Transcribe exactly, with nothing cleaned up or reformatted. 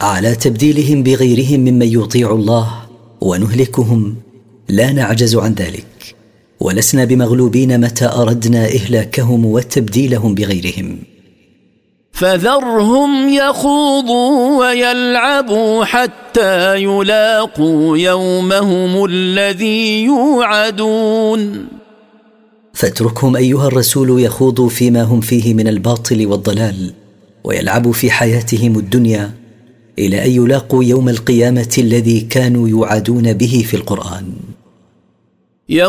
على تبديلهم بغيرهم ممن يطيع الله ونهلكهم لا نعجز عن ذلك، ولسنا بمغلوبين متى أردنا إهلاكهم وتبديلهم بغيرهم. فذرهم يخوضوا ويلعبوا حتى يلاقوا يومهم الذي يوعدون. فاتركهم أيها الرسول يخوضوا فيما هم فيه من الباطل والضلال، ويلعبوا في حياتهم الدنيا إلى أن يلاقوا يوم القيامة الذي كانوا يوعدون به في القرآن.